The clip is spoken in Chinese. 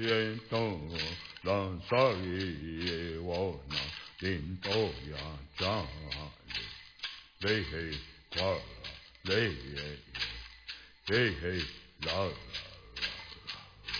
人都让啥也我那人都呀家里，嘿嘿瓜啦，嘿嘿嘿嘿啦啦。